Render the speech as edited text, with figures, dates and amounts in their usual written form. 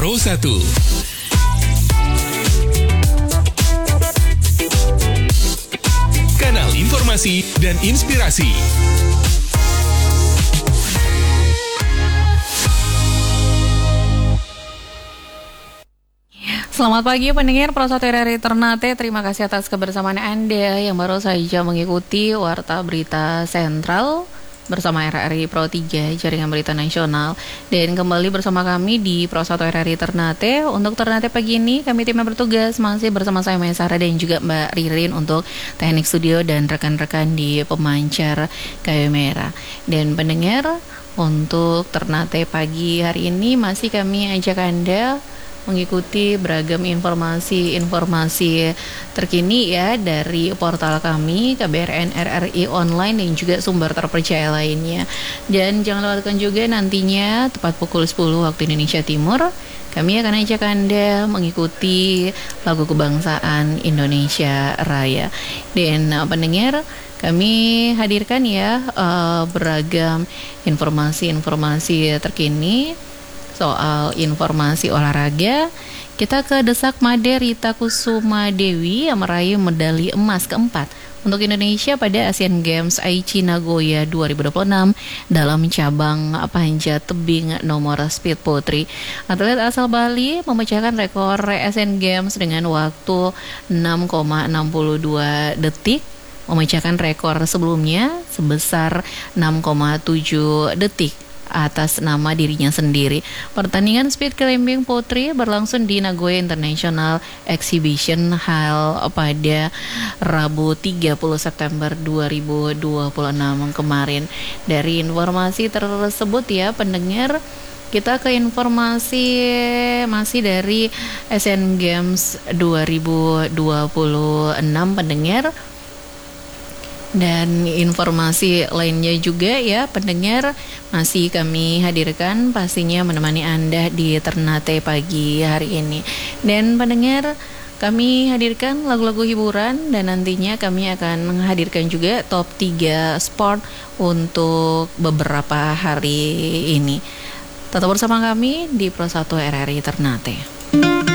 Pro 1. Kanal informasi dan inspirasi. Selamat pagi pendengar Pro 1 RRI Ternate. Terima kasih atas kebersamaan Anda yang baru saja mengikuti Warta Berita Sentral bersama RRI Pro 3 Jaringan Berita Nasional. Dan kembali bersama kami di Pro 1 RRI Ternate. Untuk Ternate pagi ini kami tim yang bertugas masih bersama saya Maya Sarah dan juga Mbak Ririn untuk teknik studio dan rekan-rekan di pemancar kayu merah. Dan pendengar, untuk Ternate pagi hari ini masih kami ajak Anda mengikuti beragam informasi terkini ya dari portal kami KBRN RRI Online dan juga sumber terpercaya lainnya. Dan jangan lewatkan juga nantinya tepat pukul 10 waktu Indonesia Timur kami akan ajak Anda mengikuti lagu kebangsaan Indonesia Raya. Dan pendengar, kami hadirkan ya beragam informasi terkini soal informasi olahraga. Kita ke Desak Made Rita Kusuma Dewi yang meraih medali emas keempat untuk Indonesia pada Asian Games Aichi Nagoya 2026 dalam cabang panjat tebing nomor speed putri. Atlet asal Bali memecahkan rekor Asian Games dengan waktu 6,62 detik, memecahkan rekor sebelumnya sebesar 6,7 detik atas nama dirinya sendiri. Pertandingan speed climbing putri berlangsung di Nagoya International Exhibition Hall pada Rabu 30 September 2026 kemarin. Dari informasi tersebut ya pendengar, kita ke informasi masih dari Asian Games 2026 pendengar. Dan informasi lainnya juga ya pendengar masih kami hadirkan pastinya menemani Anda di Ternate pagi hari ini. Dan pendengar, kami hadirkan lagu-lagu hiburan dan nantinya kami akan menghadirkan juga top 3 sport untuk beberapa hari ini. Tetap bersama kami di Pro 1 RRI Ternate.